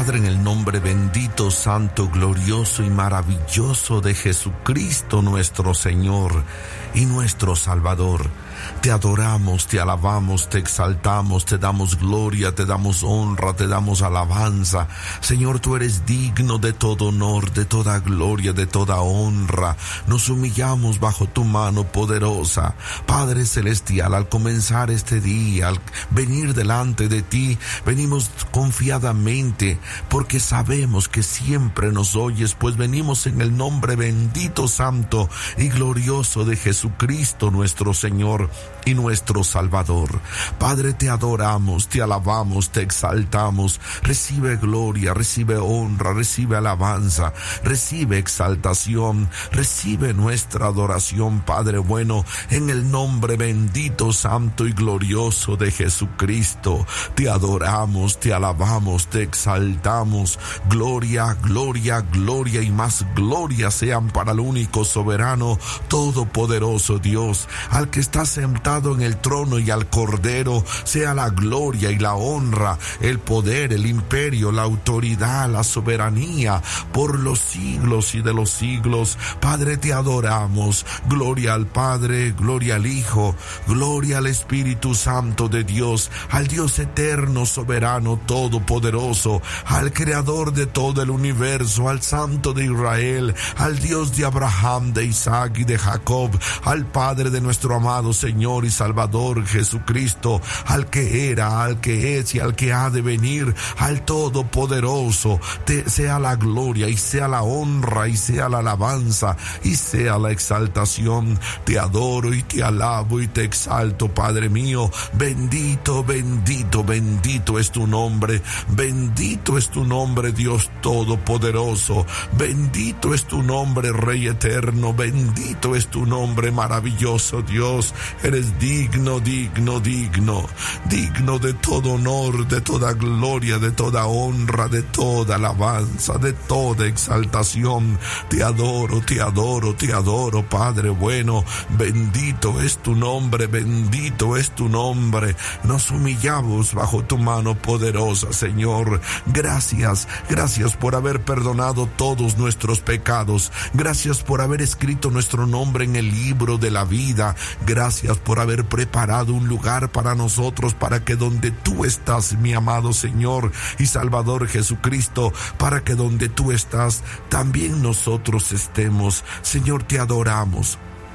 Padre, en el nombre bendito, santo, glorioso y maravilloso de Jesucristo, nuestro Señor y nuestro Salvador, te adoramos, te alabamos, te exaltamos, te damos gloria, te damos honra, te damos alabanza. Señor, tú eres digno de todo honor, de toda gloria, de toda honra. Nos humillamos bajo tu mano poderosa. Padre celestial, al comenzar este día, al venir delante de ti, venimos confiadamente porque sabemos que siempre nos oyes, pues venimos en el nombre bendito, santo y glorioso de Jesucristo, nuestro Señor y nuestro Salvador. Padre, te adoramos, te alabamos, te exaltamos. Recibe gloria, recibe honra, recibe alabanza, recibe exaltación, recibe nuestra adoración, Padre bueno, en el nombre bendito, santo y glorioso de Jesucristo. Te adoramos, te alabamos, te exaltamos. Gloria, gloria, gloria y más gloria sean para el único soberano, todopoderoso Dios, al que está sentado en el trono, y al Cordero sea la gloria y la honra, el poder, el imperio, la autoridad, la soberanía por los siglos y de los siglos. Padre, te adoramos. Gloria al Padre, gloria al Hijo, gloria al Espíritu Santo de Dios, al Dios eterno, soberano, todopoderoso, al Creador de todo el universo, al Santo de Israel, al Dios de Abraham, de Isaac y de Jacob, al Padre de nuestro amado Señor y Salvador Jesucristo, al que era, al que es y al que ha de venir, al Todopoderoso. Te sea la gloria y sea la honra y sea la alabanza y sea la exaltación. Te adoro y te alabo y te exalto, Padre mío. Bendito, bendito, bendito es tu nombre. Bendito es tu nombre, Dios Todopoderoso. Bendito es tu nombre, Rey eterno. Bendito es tu nombre, maravilloso Dios. Eres digno, digno, digno, digno de todo honor, de toda gloria, de toda honra, de toda alabanza, de toda exaltación. Te adoro, te adoro, te adoro, Padre bueno. Bendito es tu nombre, bendito es tu nombre. Nos humillamos bajo tu mano poderosa, Señor. Gracias, gracias por haber perdonado todos nuestros pecados. Gracias por haber escrito nuestro nombre en el libro de la vida. Gracias por haber preparado un lugar para nosotros, para que donde tú estás, mi amado Señor y Salvador Jesucristo, para que donde tú estás, también nosotros estemos. Señor, te adoramos.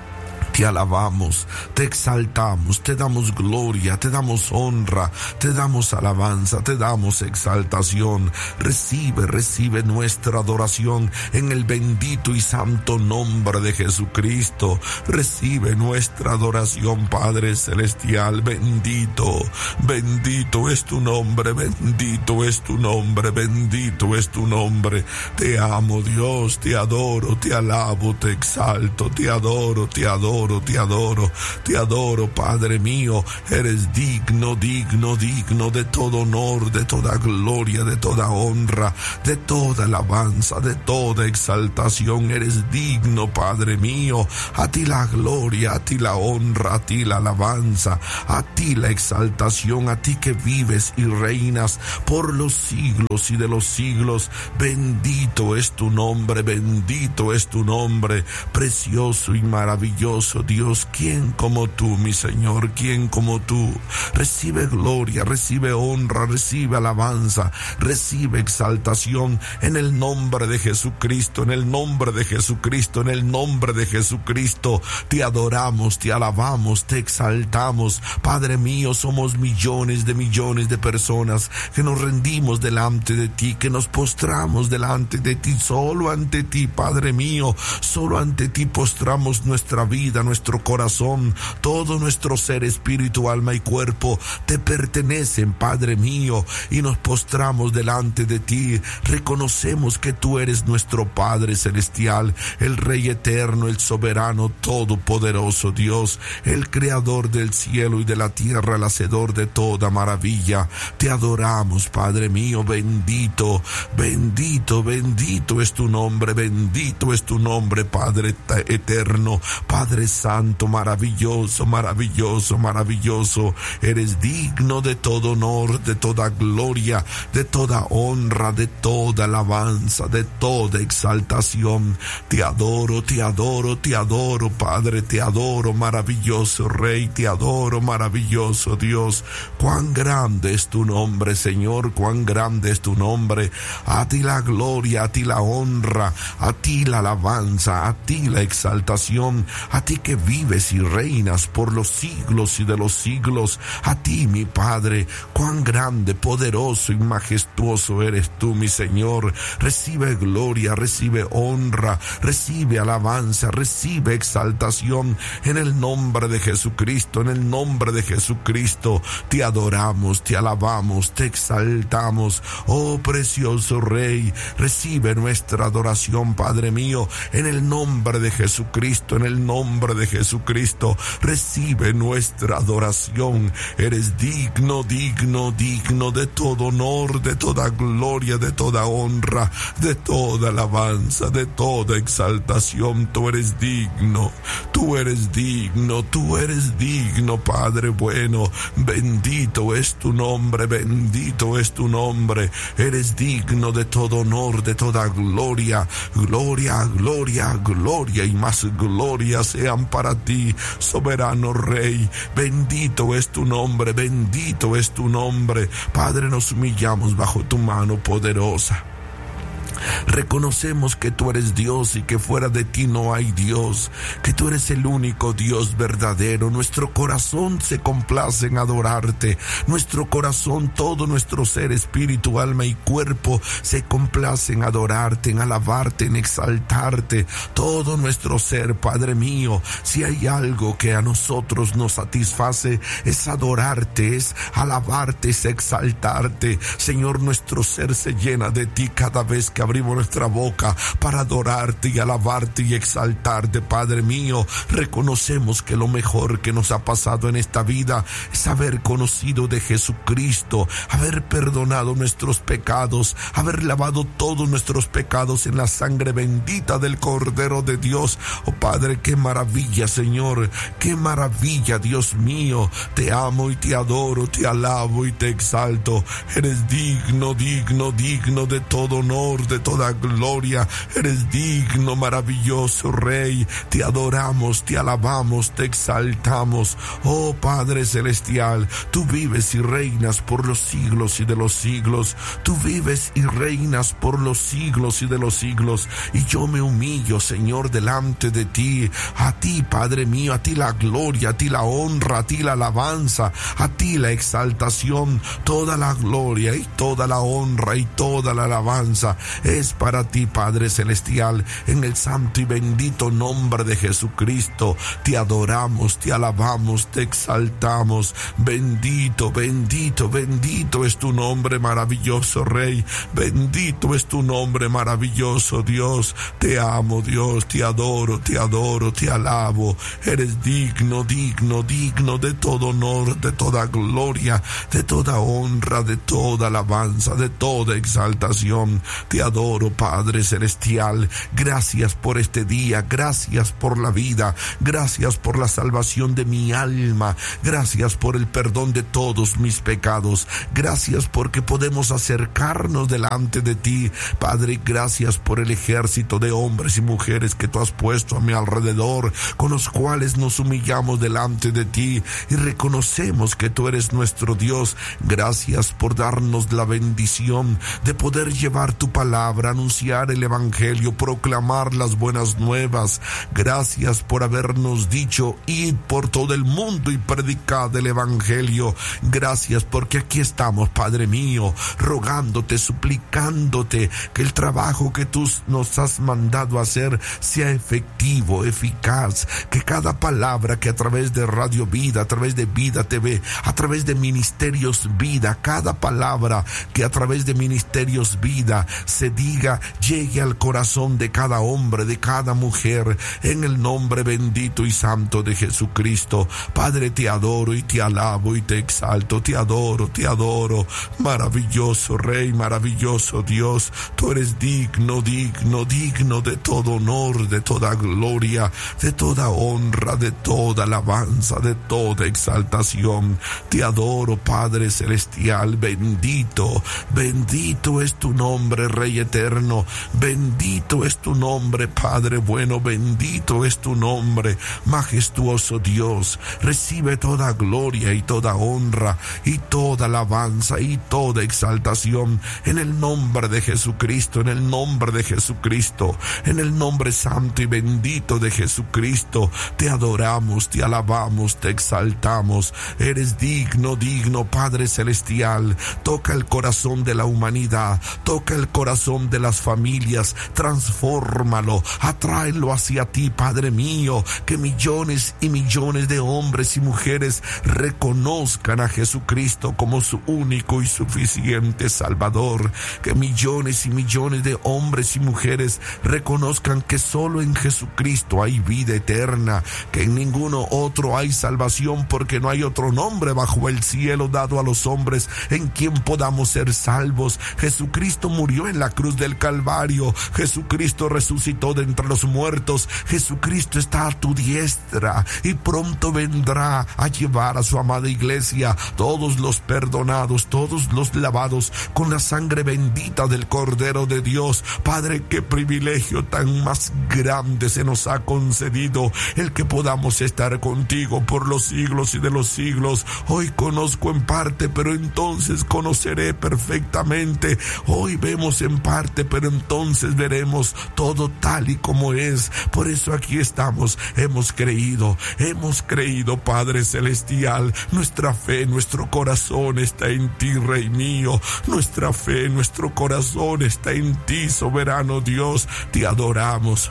Te alabamos, te exaltamos, te damos gloria, te damos honra, te damos alabanza, te damos exaltación. Recibe, recibe nuestra adoración en el bendito y santo nombre de Jesucristo. Recibe nuestra adoración, Padre celestial. Bendito, bendito es tu nombre, bendito es tu nombre, bendito es tu nombre. Te amo, Dios, te adoro, te alabo, te exalto, te adoro, te adoro. Te adoro, te adoro, Padre mío. Eres digno, digno, digno de todo honor, de toda gloria, de toda honra, de toda alabanza, de toda exaltación. Eres digno, Padre mío. A ti la gloria, a ti la honra, a ti la alabanza, a ti la exaltación, a ti que vives y reinas por los siglos y de los siglos. Bendito es tu nombre, bendito es tu nombre, precioso y maravilloso Dios. ¿Quién como tú, mi Señor? ¿Quién como tú? Recibe gloria, recibe honra, recibe alabanza, recibe exaltación en el nombre de Jesucristo, en el nombre de Jesucristo, en el nombre de Jesucristo. Te adoramos, te alabamos, te exaltamos. Padre mío, somos millones de personas que nos rendimos delante de ti, que nos postramos delante de ti, solo ante ti, Padre mío, solo ante ti postramos nuestra vida, nuestro corazón, todo nuestro ser, espíritu, alma y cuerpo te pertenecen, Padre mío, y nos postramos delante de ti. Reconocemos que tú eres nuestro Padre celestial, el Rey eterno, el soberano, todopoderoso Dios, el creador del cielo y de la tierra, el hacedor de toda maravilla. Te adoramos, Padre mío. Bendito, bendito, bendito es tu nombre, bendito es tu nombre, Padre eterno, Padre santo, maravilloso, maravilloso, maravilloso. Eres digno de todo honor, de toda gloria, de toda honra, de toda alabanza, de toda exaltación. Te adoro, te adoro, te adoro, Padre, te adoro, maravilloso Rey, te adoro, maravilloso Dios. Cuán grande es tu nombre, Señor, cuán grande es tu nombre. A ti la gloria, a ti la honra, a ti la alabanza, a ti la exaltación, a ti que vives y reinas por los siglos y de los siglos. A ti, mi Padre, cuán grande, poderoso y majestuoso eres tú, mi Señor. Recibe gloria, recibe honra, recibe alabanza, recibe exaltación en el nombre de Jesucristo, en el nombre de Jesucristo. Te adoramos, te alabamos, te exaltamos. Oh precioso Rey, recibe nuestra adoración, Padre mío, en el nombre de Jesucristo, en el nombre de Jesucristo. Recibe nuestra adoración. Eres digno, digno, digno de todo honor, de toda gloria, de toda honra, de toda alabanza, de toda exaltación. Tú eres digno, tú eres digno, tú eres digno, Padre bueno. Bendito es tu nombre, bendito es tu nombre. Eres digno de todo honor, de toda gloria. Gloria, gloria, gloria y más gloria sean para ti, soberano Rey. Bendito es tu nombre, bendito es tu nombre. Padre, nos humillamos bajo tu mano poderosa. Reconocemos que tú eres Dios y que fuera de ti no hay Dios, que tú eres el único Dios verdadero. Nuestro corazón se complace en adorarte, nuestro corazón, todo nuestro ser, espíritu, alma y cuerpo se complace en adorarte, en alabarte, en exaltarte. Todo nuestro ser, Padre mío, si hay algo que a nosotros nos satisface, es adorarte, es alabarte, es exaltarte. Señor, nuestro ser se llena de ti cada vez que abrimos nuestra boca para adorarte y alabarte y exaltarte, Padre mío. Reconocemos que lo mejor que nos ha pasado en esta vida es haber conocido de Jesucristo, haber perdonado nuestros pecados, haber lavado todos nuestros pecados en la sangre bendita del Cordero de Dios. Oh Padre, qué maravilla, Señor, qué maravilla, Dios mío. Te amo y te adoro, te alabo y te exalto. Eres digno, digno, digno de todo honor, de toda gloria. Eres digno, maravilloso Rey. Te adoramos, te alabamos, te exaltamos. Oh Padre celestial, tú vives y reinas por los siglos y de los siglos. Tú vives y reinas por los siglos y de los siglos. Y yo me humillo, Señor, delante de ti. A ti, Padre mío, a ti la gloria, a ti la honra, a ti la alabanza, a ti la exaltación. Toda la gloria y toda la honra y toda la alabanza es para ti, Padre celestial, en el santo y bendito nombre de Jesucristo. Te adoramos, te alabamos, te exaltamos. Bendito, bendito, bendito es tu nombre, maravilloso Rey. Bendito es tu nombre, maravilloso Dios. Te amo, Dios, te adoro, te adoro, te alabo. Eres digno, digno, digno de todo honor, de toda gloria, de toda honra, de toda alabanza, de toda exaltación. Te adoro, Padre celestial. Gracias por este día, gracias por la vida, gracias por la salvación de mi alma, gracias por el perdón de todos mis pecados, gracias porque podemos acercarnos delante de ti, Padre. Gracias por el ejército de hombres y mujeres que tú has puesto a mi alrededor, con los cuales nos humillamos delante de ti y reconocemos que tú eres nuestro Dios. Gracias por darnos la bendición de poder llevar tu palabra, anunciar el evangelio, proclamar las buenas nuevas. Gracias por habernos dicho: id por todo el mundo y predicad el evangelio. Gracias porque aquí estamos, Padre mío, rogándote, suplicándote que el trabajo que tú nos has mandado a hacer sea efectivo, eficaz, que cada palabra que a través de Radio Vida, a través de Vida TV, a través de Ministerios Vida, cada palabra que a través de Ministerios Vida se diga llegue al corazón de cada hombre, de cada mujer, en el nombre bendito y santo de Jesucristo. Padre, te adoro y te alabo y te exalto, te adoro, maravilloso Rey, maravilloso Dios. Tú eres digno de todo honor, de toda gloria, de toda honra, de toda alabanza, de toda exaltación. Te adoro, Padre celestial, bendito es tu nombre, Rey eterno, bendito es tu nombre, Padre bueno, bendito es tu nombre, majestuoso Dios. Recibe toda gloria y toda honra y toda alabanza y toda exaltación en el nombre de Jesucristo, en el nombre de Jesucristo, en el nombre santo y bendito de Jesucristo. Te adoramos, te alabamos, te exaltamos. Eres digno, Padre celestial. Toca el corazón de la humanidad, toca el corazón de las familias, transfórmalo, atráelo hacia ti, Padre mío, que millones y millones de hombres y mujeres reconozcan a Jesucristo como su único y suficiente Salvador, que millones y millones de hombres y mujeres reconozcan que solo en Jesucristo hay vida eterna, que en ninguno otro hay salvación, porque no hay otro nombre bajo el cielo dado a los hombres en quien podamos ser salvos. Jesucristo murió en la cruz del Calvario, Jesucristo resucitó de entre los muertos, Jesucristo está a tu diestra y pronto vendrá a llevar a su amada iglesia, todos los perdonados, todos los lavados con la sangre bendita del Cordero de Dios. Padre, qué privilegio tan más grande se nos ha concedido, el que podamos estar contigo por los siglos y de los siglos. Hoy conozco en parte, pero entonces conoceré perfectamente. Hoy vemos en parte, pero entonces veremos todo tal y como es. Por eso aquí estamos. Hemos creído, Padre celestial. Nuestra fe, nuestro corazón está en ti, Rey mío. Nuestra fe, nuestro corazón está en ti, soberano Dios. Te adoramos,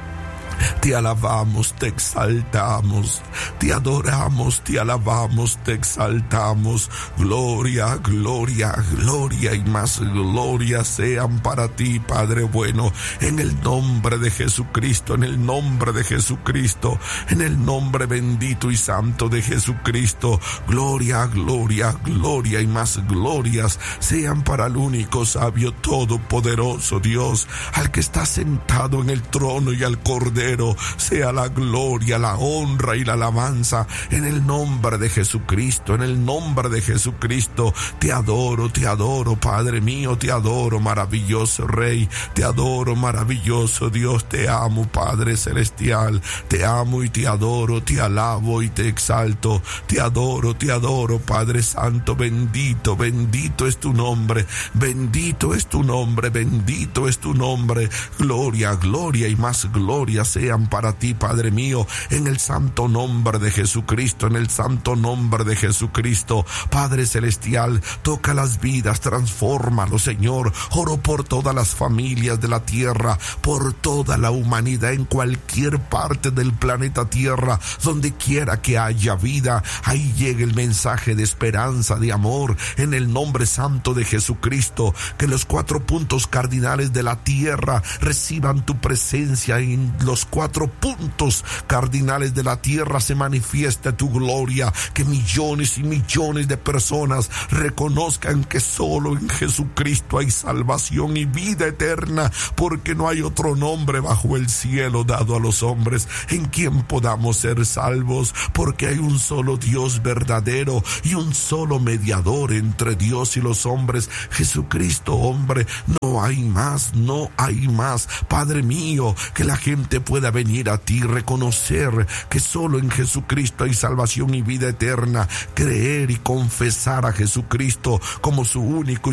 te alabamos, te exaltamos, te adoramos, te alabamos, te exaltamos. Gloria, gloria, gloria y más gloria sean para ti, Padre bueno, en el nombre de Jesucristo, en el nombre de Jesucristo, en el nombre bendito y santo de Jesucristo. Gloria, gloria, gloria y más glorias sean para el único sabio todopoderoso Dios, al que está sentado en el trono y al Cordero. Sea la gloria, la honra y la alabanza en el nombre de Jesucristo, en el nombre de Jesucristo. Te adoro, Padre mío, te adoro, maravilloso Rey, te adoro, maravilloso Dios, te amo, Padre celestial, te amo y te adoro, te alabo y te exalto, te adoro, Padre santo, bendito es tu nombre, bendito es tu nombre, bendito es tu nombre. Gloria, gloria y más gloria sean para ti, Padre mío, en el santo nombre de Jesucristo, en el santo nombre de Jesucristo. Padre celestial, toca las vidas, transfórmalo, Señor. Oro por todas las familias de la tierra, por toda la humanidad en cualquier parte del planeta Tierra, donde quiera que haya vida, ahí llegue el mensaje de esperanza, de amor, en el nombre santo de Jesucristo. Que los 4 puntos cardinales de la tierra reciban tu presencia. En los 4 puntos cardinales de la tierra se manifiesta tu gloria, que millones y millones de personas reconozcan que solo en Jesucristo hay salvación y vida eterna, porque no hay otro nombre bajo el cielo dado a los hombres en quien podamos ser salvos, porque hay un solo Dios verdadero y un solo mediador entre Dios y los hombres, Jesucristo hombre. No hay más. Padre mío, que la gente pueda venir a ti, reconocer que solo en Jesucristo hay salvación y vida eterna, creer y confesar a Jesucristo como su único y